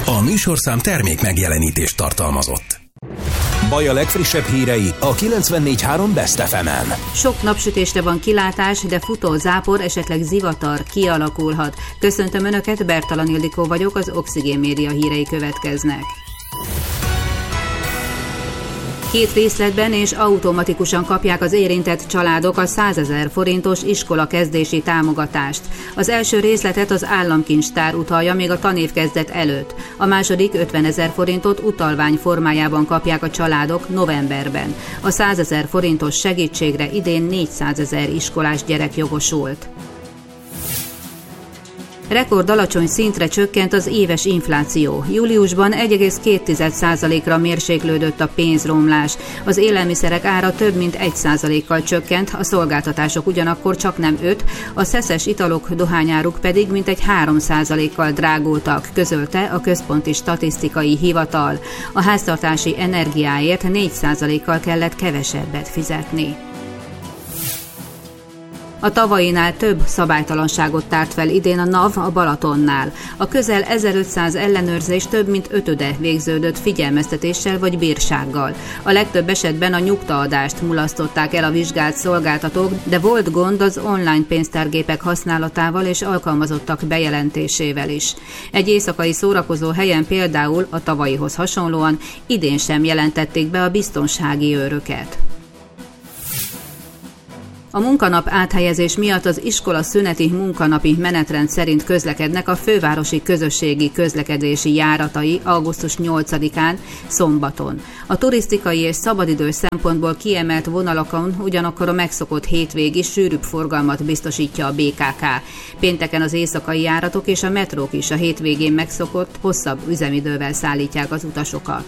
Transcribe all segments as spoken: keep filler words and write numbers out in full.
A műsorszám termék megjelenítést tartalmazott. Baj a legfrissebb hírei a kilencvennégy három Best ef emen. Sok napsütésre van kilátás, de futó zápor, esetleg zivatar kialakulhat. Köszöntöm Önöket, Bertalan Ildikó vagyok, az Oxigén Média hírei következnek. Két részletben és automatikusan kapják az érintett családok a százezer forintos iskola kezdési támogatást. Az első részletet az államkincstár utalja még a tanévkezdet előtt. A második ötvenezer forintot utalvány formájában kapják a családok novemberben. A százezer forintos segítségre idén négyszázezer iskolás gyerek jogosult. Rekord alacsony szintre csökkent az éves infláció. Júliusban egy egész két százalékra mérséklődött a pénzromlás. Az élelmiszerek ára több mint egy százalékkal csökkent, a szolgáltatások ugyanakkor csak nem öt, a szeszes italok, dohányáruk pedig mintegy három százalékkal drágultak, közölte a Központi Statisztikai Hivatal. A háztartási energiáért négy százalékkal kellett kevesebbet fizetni. A tavainál több szabálytalanságot tárt fel idén a NAV a Balatonnál. A közel ezerötszáz ellenőrzés több mint ötöde végződött figyelmeztetéssel vagy bírsággal. A legtöbb esetben a nyugtaadást mulasztották el a vizsgált szolgáltatók, de volt gond az online pénztárgépek használatával és alkalmazottak bejelentésével is. Egy éjszakai szórakozó helyen például a tavalyihoz hasonlóan idén sem jelentették be a biztonsági őröket. A munkanap áthelyezés miatt az iskola szüneti munkanapi menetrend szerint közlekednek a fővárosi közösségi közlekedési járatai augusztus nyolcadikán, szombaton. A turisztikai és szabadidős szempontból kiemelt vonalakon ugyanakkor a megszokott hétvégi sűrűbb forgalmat biztosítja a bé ká ká. Pénteken az éjszakai járatok és a metrók is a hétvégén megszokott, hosszabb üzemidővel szállítják az utasokat.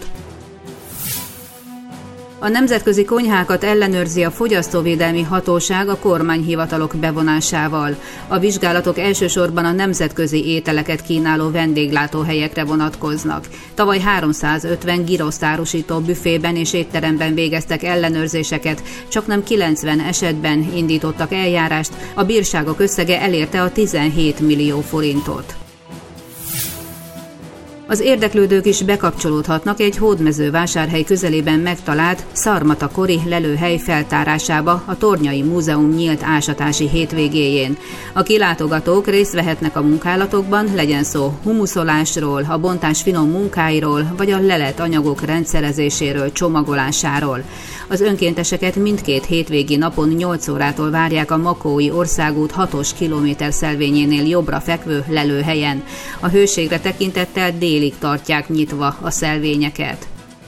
A nemzetközi konyhákat ellenőrzi a Fogyasztóvédelmi Hatóság a kormányhivatalok bevonásával. A vizsgálatok elsősorban a nemzetközi ételeket kínáló vendéglátóhelyekre vonatkoznak. Tavaly háromszázötven girosztárosító büfében és étteremben végeztek ellenőrzéseket, csaknem kilencven esetben indítottak eljárást, a bírságok összege elérte a tizenhét millió forintot. Az érdeklődők is bekapcsolódhatnak egy Hódmezővásárhely közelében megtalált szarmatakori lelőhely feltárásába a Tornyai Múzeum nyílt ásatási hétvégéjén. A kilátogatók részt vehetnek a munkálatokban, legyen szó humuszolásról, a bontás finom munkáiról, vagy a lelet anyagok rendszerezéséről, csomagolásáról. Az önkénteseket mindkét hétvégi napon nyolc órától várják a Makói Országút hatos kilométer szelvényénél jobbra fekvő lelőhelyen. A hőségre tekintettel délig tartják nyitva a szelvényeket.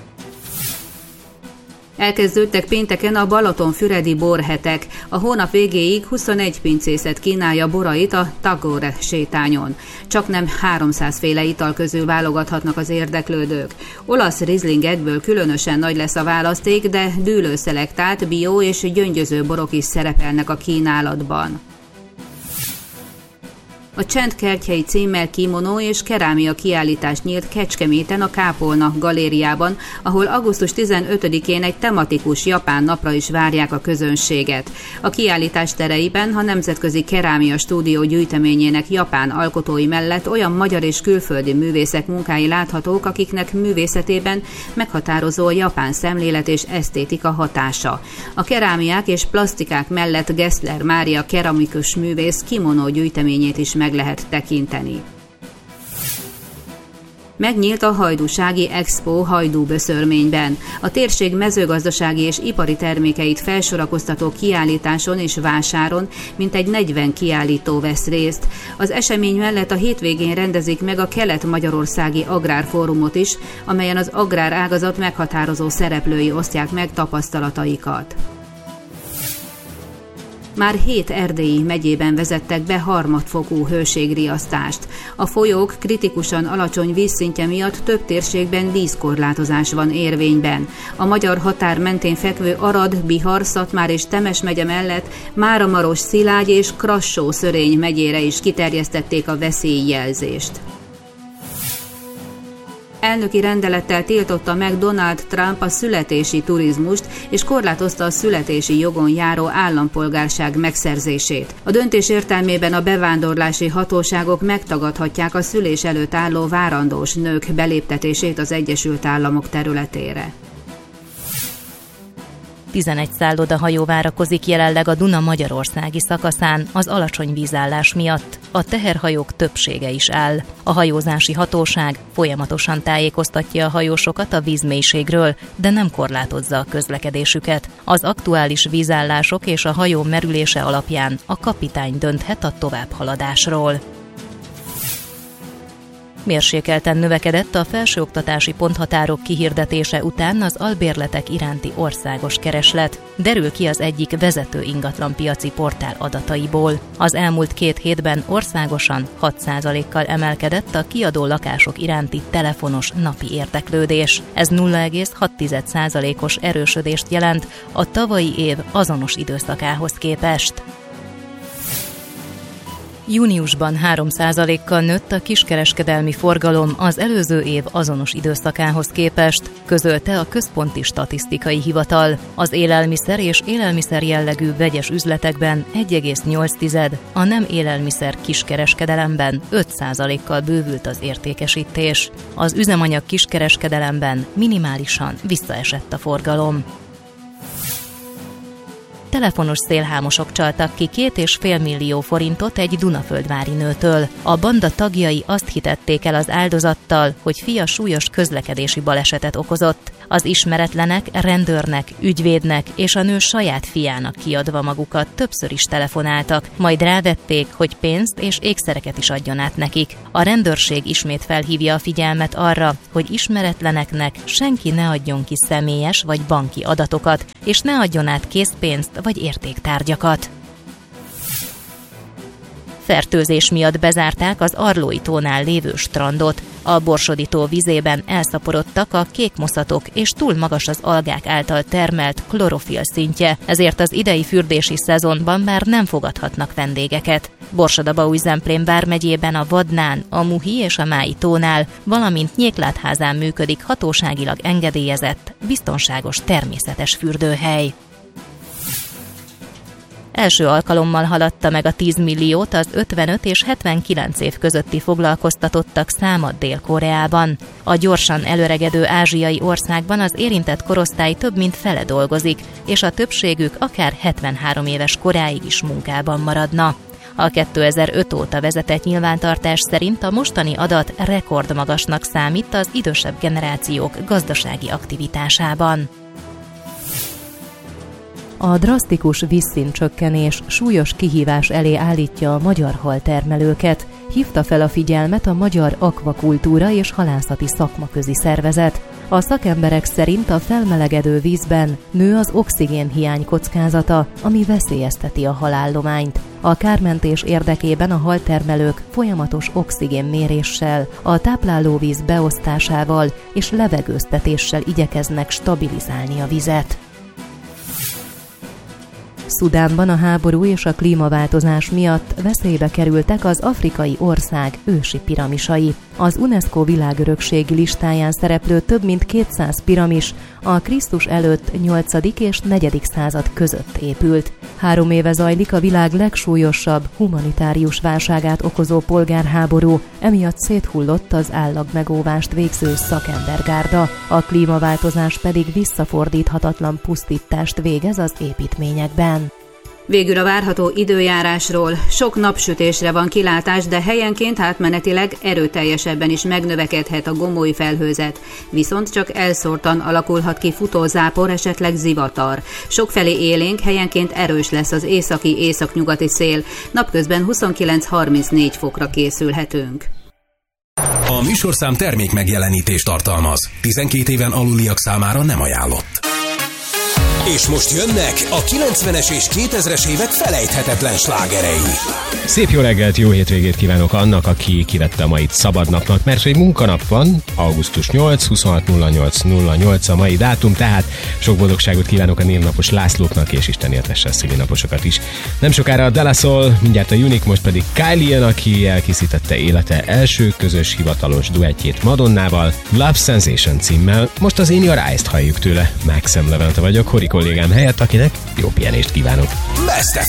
Elkezdődtek pénteken a Balatonfüredi borhetek. A hónap végéig huszonegy pincészet kínálja borait a Tagore sétányon. Csaknem háromszáz féle ital közül válogathatnak az érdeklődők. Olasz rizlingekből különösen nagy lesz a választék, de dűlőszelektált, bio és gyöngyöző borok is szerepelnek a kínálatban. A Csend kertjei címmel kimonó és kerámia kiállítás nyílt Kecskeméten a Kápolna galériában, ahol augusztus tizenötödikén egy tematikus japán napra is várják a közönséget. A kiállítás tereiben a Nemzetközi Kerámia Stúdió gyűjteményének japán alkotói mellett olyan magyar és külföldi művészek munkái láthatók, akiknek művészetében meghatározó a japán szemlélet és esztétika hatása. A kerámiák és plasztikák mellett Gessler Mária keramikus művész kimonó gyűjteményét is meg lehet tekinteni. Megnyílt a Hajdúsági Expo Hajdúböszörményben. A térség mezőgazdasági és ipari termékeit felsorakoztató kiállításon és vásáron mintegy negyven kiállító vesz részt. Az esemény mellett a hétvégén rendezik meg a Kelet-Magyarországi Agrárfórumot is, amelyen az agrárágazat meghatározó szereplői osztják meg tapasztalataikat. Már hét erdélyi megyében vezettek be harmadfokú hőségriasztást. A folyók kritikusan alacsony vízszintje miatt több térségben vízkorlátozás van érvényben. A magyar határ mentén fekvő Arad, Bihar, Szatmár és Temes megye mellett Máramaros, Szilágy és Krassó-Szörény megyére is kiterjesztették a veszélyjelzést. Elnöki rendelettel tiltotta meg Donald Trump a születési turizmust, és korlátozta a születési jogon járó állampolgárság megszerzését. A döntés értelmében a bevándorlási hatóságok megtagadhatják a szülés előtt álló várandós nők beléptetését az Egyesült Államok területére. tizenegy szállodahajó várakozik jelenleg a Duna magyarországi szakaszán az alacsony vízállás miatt. A teherhajók többsége is áll. A hajózási hatóság folyamatosan tájékoztatja a hajósokat a vízmélységről, de nem korlátozza a közlekedésüket. Az aktuális vízállások és a hajó merülése alapján a kapitány dönthet a továbbhaladásról. Mérsékelten növekedett a felsőoktatási ponthatárok kihirdetése után az albérletek iránti országos kereslet, derül ki az egyik vezető ingatlanpiaci portál adataiból. Az elmúlt két hétben országosan hat százalékkal emelkedett a kiadó lakások iránti telefonos napi érdeklődés. Ez nulla egész hat százalékos erősödést jelent a tavalyi év azonos időszakához képest. Júniusban három százalékkal nőtt a kiskereskedelmi forgalom az előző év azonos időszakához képest, közölte a Központi Statisztikai Hivatal. Az élelmiszer és élelmiszer jellegű vegyes üzletekben egy egész nyolc, a nem élelmiszer kiskereskedelemben öt százalékkal bővült az értékesítés. Az üzemanyag kiskereskedelemben minimálisan visszaesett a forgalom. Telefonos szélhámosok csaltak ki két és fél millió forintot egy dunaföldvári nőtől. A banda tagjai azt hitették el az áldozattal, hogy fia súlyos közlekedési balesetet okozott. Az ismeretlenek rendőrnek, ügyvédnek és a nő saját fiának kiadva magukat többször is telefonáltak, majd rávették, hogy pénzt és ékszereket is adjon át nekik. A rendőrség ismét felhívja a figyelmet arra, hogy ismeretleneknek senki ne adjon ki személyes vagy banki adatokat, és ne adjon át készpénzt vagy értéktárgyakat. Fertőzés miatt bezárták az Arlói tónál lévő strandot. A Borsodi tó vizében elszaporodtak a kékmoszatok, és túl magas az algák által termelt klorofil szintje, ezért az idei fürdési szezonban már nem fogadhatnak vendégeket. Borsod-Abaúj-Zemplén vármegyében a Vadnán, a Muhi és a Mái tónál, valamint Nyéklátházán működik hatóságilag engedélyezett, biztonságos természetes fürdőhely. Első alkalommal haladta meg a tíz milliót az ötvenöt és hetvenkilenc év közötti foglalkoztatottak száma Dél-Koreában. A gyorsan előregedő ázsiai országban az érintett korosztály több mint fele dolgozik, és a többségük akár hetvenhárom éves koráig is munkában maradna. A kétezer-öt óta vezetett nyilvántartás szerint a mostani adat rekordmagasnak számít az idősebb generációk gazdasági aktivitásában. A drasztikus vízszintcsökkenés súlyos kihívás elé állítja a magyar haltermelőket, hívta fel a figyelmet a Magyar Akvakultúra és Halászati Szakmaközi Szervezet. A szakemberek szerint a felmelegedő vízben nő az oxigénhiány kockázata, ami veszélyezteti a halállományt. A kármentés érdekében a haltermelők folyamatos oxigénméréssel, a táplálóvíz beosztásával és levegőztetéssel igyekeznek stabilizálni a vizet. Szudánban a háború és a klímaváltozás miatt veszélybe kerültek az afrikai ország ősi piramisai. Az UNESCO világörökségi listáján szereplő több mint kétszáz piramis a Krisztus előtt nyolcadik és negyedik század között épült. Három éve zajlik a világ legsúlyosabb humanitárius válságát okozó polgárháború, emiatt széthullott az állagmegóvást végző szakembergárda, a klímaváltozás pedig visszafordíthatatlan pusztítást végez az építményekben. Végül a várható időjárásról. Sok napsütésre van kilátás, de helyenként átmenetileg erőteljesebben is megnövekedhet a gomoly felhőzet. Viszont csak elszórtan alakulhat ki futózápor, esetleg zivatar. Sokfelé élénk, helyenként erős lesz az északi északnyugati szél. Napközben huszonkilenc-harmincnégy fokra készülhetünk. A műsorszám termék megjelenítést tartalmaz. tizenkét éven aluliak számára nem ajánlott. És most jönnek a kilencvenes és kétezres évek felejthetetlen slágerei. Szép jó reggelt, jó hétvégét kívánok annak, aki kivette a mait szabadnapnak, mert egy munkanap van, augusztus nyolcadika, huszonhat nulla nyolc nulla nyolc a mai dátum, tehát sok boldogságot kívánok a névnapos Lászlóknak, és Isten éltesse a szülinaposokat is. Nem sokára a De La Soul, mindjárt a Unique, most pedig Kylie jön, aki elkészítette élete első közös hivatalos duettjét Madonnával, Love Sensation címmel. Most az In Your Eyes-t halljuk tőle. Maxim Levente vagyok, Hori kollégám helyett, akinek jó pihenést kívánok. Best ef